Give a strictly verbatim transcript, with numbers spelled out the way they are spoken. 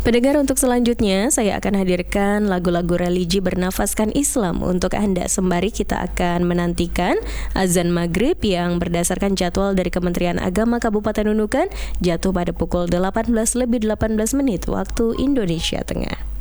Pendengar, untuk selanjutnya saya akan hadirkan lagu-lagu religi bernafaskan Islam untuk Anda. Sembari kita akan menantikan azan maghrib yang berdasarkan jadwal dari Kementerian Agama Kabupaten Nunukan jatuh pada pukul delapan belas lebih delapan belas menit waktu Indonesia Tengah.